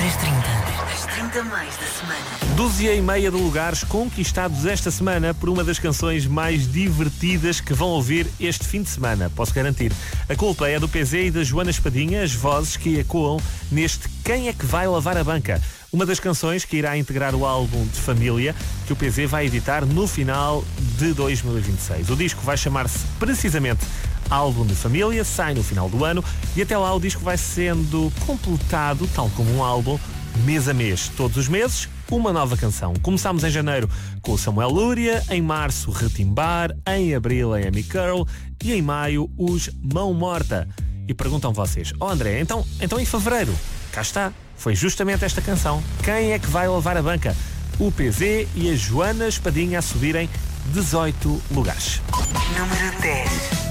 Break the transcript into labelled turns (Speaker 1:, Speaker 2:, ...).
Speaker 1: As 30 mais da semana.
Speaker 2: 12,5 de lugares conquistados esta semana por uma das canções mais divertidas que vão ouvir este fim de semana, posso garantir. A culpa é do PZ e da Joana Espadinha, as vozes que ecoam neste Quem é que vai lavar a banca? Uma das canções que irá integrar o álbum de família que o PZ vai editar no final de 2026. O disco vai chamar-se precisamente Álbum de Família, sai no final do ano e até lá o disco vai sendo completado, tal como um álbum, mês a mês. Todos os meses, uma nova canção. Começámos em janeiro com o Samuel Lúria, em março Retimbar, em abril a Amy Curl e em maio os Mão Morta. E perguntam vocês, André, então em fevereiro? Cá está, foi justamente esta canção. Quem é que vai lavar a banca? O PZ e a Joana Espadinha a subirem 18 lugares.
Speaker 1: Número 10.